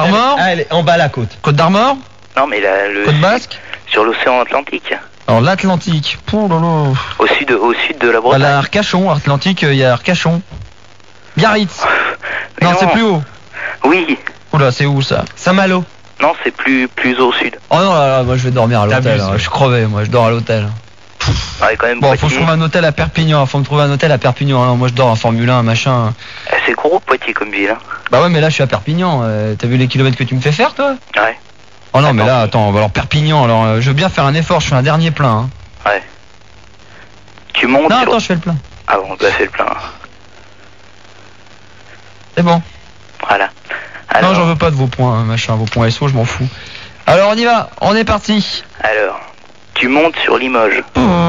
d'Armor. Elle est en bas à la côte. Côte d'Armor. Non, mais le Côte Basque. sur l'océan Atlantique. Alors l'Atlantique. Oh là là. Au sud de la Bretagne. Voilà, Arcachon, Atlantique, il y a Arcachon. Biarritz. Mais Non, c'est plus haut. Oui. Oula, c'est où ça? Saint-Malo. Non, c'est plus au sud. Oh non, là, moi je vais dormir à l'hôtel. T'abuses, Hein. ouais. Je suis crevé, moi, je dors à l'hôtel. Ouais, quand même. Bon, faut que je Poitiers. trouve un hôtel à Perpignan. Faut me trouver un hôtel à Perpignan. Hein. Moi, je dors en Formule 1, machin. C'est gros Poitiers comme ville. Hein. Bah ouais, mais là, je suis à Perpignan. T'as vu les kilomètres que tu me fais faire, toi? Ouais. Oh non, mais là, attends. Alors Perpignan. Alors, je veux bien faire un effort. Je fais un dernier plein. Hein. Ouais. Tu montes. Non, sur... attends, je fais le plein. Ah bon, bah fais le plein. C'est bon. Voilà. Alors, Non, j'en veux pas de vos points, hein, machin, vos points SO, je m'en fous. Alors on y va, on est parti. alors, tu montes sur Limoges.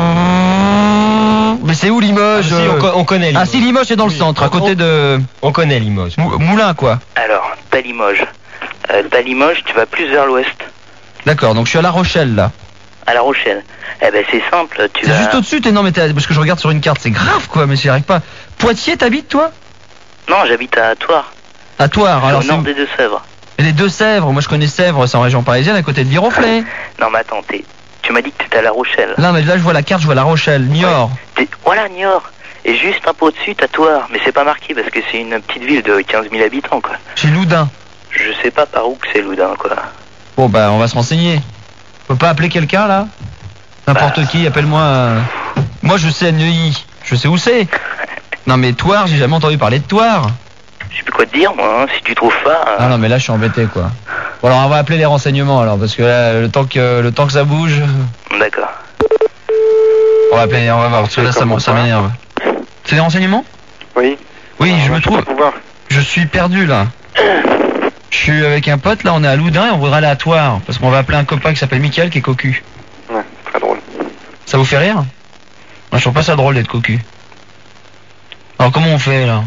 Mais c'est où Limoges? Si, on connaît Limoges. Ah si, Limoges c'est dans le centre, à côté de On connaît Limoges. Moulin quoi. Alors, t'as Limoges. T'as Limoges, tu vas plus vers l'ouest. D'accord, donc je suis à La Rochelle là. À La Rochelle. Eh ben c'est simple, tu C'est vas... juste au-dessus, non mais parce que je regarde sur une carte, c'est grave quoi, mais j'y arrive pas. Poitiers, t'habites toi? Non, j'habite à Thouars. À Thouars, alors Au nord des Deux-Sèvres. Et les Deux-Sèvres, moi je connais Sèvres, c'est en région parisienne, à côté de Viroflay. Non mais attends, tu m'as dit que t'étais à La Rochelle. Là, mais là je vois la carte, je vois La Rochelle, Niort. Voilà, Niort. Et juste un peu au-dessus, t'as Thouars. Mais c'est pas marqué parce que c'est une petite ville de 15 000 habitants, quoi. Chez Loudun. Je sais pas par où que c'est Loudun, quoi. Bon bah on va se renseigner. Faut pas appeler quelqu'un là? N'importe qui, appelle-moi. Moi je sais Neuilly, je sais où c'est. Non mais Thouars, j'ai jamais entendu parler de Thouars. Je sais plus quoi te dire, moi, hein, si tu trouves pas... Ah non mais là je suis embêté quoi. Bon alors on va appeler les renseignements alors, parce que là, le temps que ça bouge... D'accord. On va appeler, on va voir, parce que là ça m'énerve. C'est les renseignements? Oui. Oui, je me trouve... Pouvoir. Je suis perdu là. Je suis avec un pote là, on est à Loudun et on voudrait aller à Thouars, parce qu'on va appeler un copain qui s'appelle Mickaël qui est cocu. Ouais, très drôle. Ça vous fait rire? Moi je trouve pas ça drôle d'être cocu. Alors comment on fait là?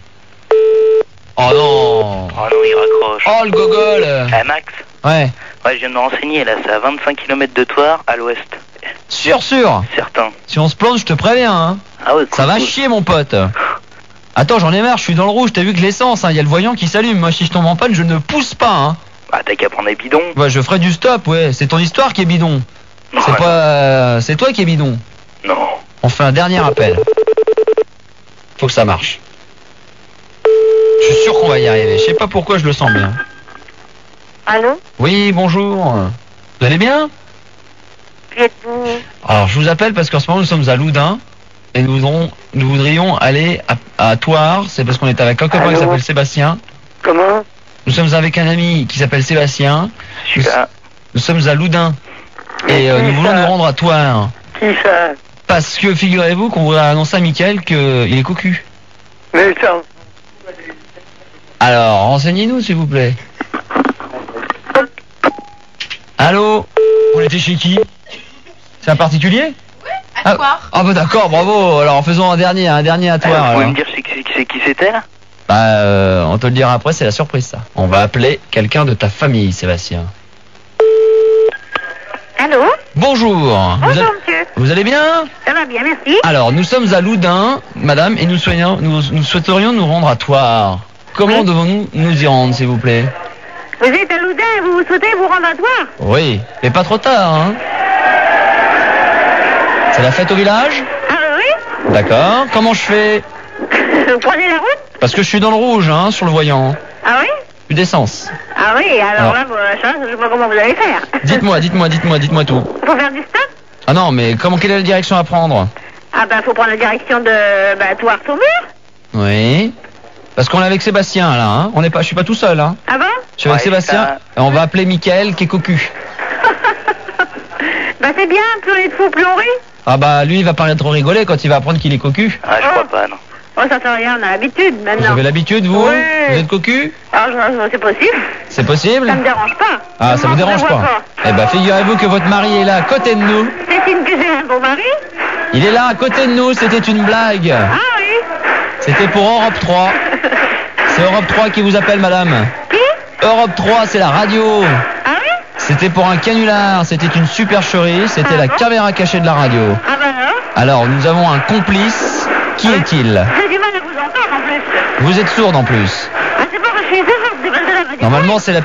Oh non! Oh non, il raccroche. Oh le gogol! Max? Ouais. Ouais, je viens de me renseigner, là, c'est à 25 km de Thouars, à l'ouest. Sûr. Certain. Si on se plante, je te préviens, hein. Ah ouais, Ça va chier, mon pote. Attends, j'en ai marre, je suis dans le rouge, t'as vu que l'essence, hein, y a le voyant qui s'allume. Moi, si je tombe en panne, je ne pousse pas, hein. Bah, t'as qu'à prendre des bidons. Ouais, je ferai du stop, ouais. C'est ton histoire qui est bidon. C'est Ouais. pas... c'est toi qui est bidon. Non. On fait un dernier appel. Faut que ça marche. Je suis sûr qu'on va y arriver. Je sais pas pourquoi, je le sens bien. Allô? Oui, bonjour. Vous allez bien? Qui êtes-vous? Alors, je vous appelle parce qu'en ce moment, nous sommes à Loudun. Et nous voudrions aller à Thouars. C'est parce qu'on est avec un copain qui s'appelle Sébastien. Comment? Nous sommes avec un ami qui s'appelle Sébastien. Nous sommes à Loudun. Et nous voulons nous rendre à Thouars. Qui ça? Parce que figurez-vous qu'on voudrait annoncer à Mickaël qu'il est cocu. Mais ça... Alors, renseignez-nous s'il vous plaît. Allô? Vous l'étiez chez qui? C'est un particulier? À Thouars. Ah bah d'accord, bravo. Alors faisons un dernier à Thouars. Vous pouvez alors. me dire c'est qui c'était, là? Bah, on te le dira après, c'est la surprise ça. On va appeler quelqu'un de ta famille, Sébastien. Allô? Bonjour. Bonjour, monsieur. Vous allez bien? Ça va bien, merci. Alors, nous sommes à Loudun, madame, et nous souhaiterions nous rendre à Thouars. Comment devons-nous nous y rendre, s'il vous plaît? Vous êtes à Loudun et vous souhaitez vous rendre à Thouars? Oui, mais pas trop tard, hein? C'est la fête au village? Ah oui? D'accord. Comment je fais? Vous prenez la route? Parce que je suis dans le rouge, hein, sur le voyant. Ah oui? Plus d'essence. Ah oui, alors là, je sais pas comment vous allez faire. Dites-moi tout. Faut faire du stop? Ah non, mais quelle est la direction à prendre? Ah bah faut prendre la direction de Thouars-Saumur. Oui. Parce qu'on est avec Sébastien là, hein. Je suis pas tout seul, hein. Ah bon? Je suis avec Sébastien et on va appeler Mickaël qui est cocu. Bah c'est bien, plus on est de fous, plus on rit. Ah bah lui il va pas trop rigoler quand il va apprendre qu'il est cocu. Ah, je crois pas, non. Oh ça fait rien, on a l'habitude maintenant. Vous avez l'habitude vous? Oui. Vous êtes cocu? Ah c'est possible. C'est possible? Ça me dérange pas. Ah ça vous dérange pas? Eh bah figurez-vous que votre mari est là à côté de nous. C'est une que j'ai un beau mari. Il est là à côté de nous, c'était une blague. Ah oui. C'était pour Europe 3. C'est Europe 3 qui vous appelle madame. Qui? Europe 3 c'est la radio. Ah oui? C'était pour un canular, c'était une supercherie, c'était la caméra cachée de la radio. Ah bah non. Alors nous avons un complice, qui est-il? J'ai du mal à vous entendre en plus. Vous êtes sourde en plus. Ah c'est pas parce que je suis sourde, c'est parce que la petite Normalement c'est la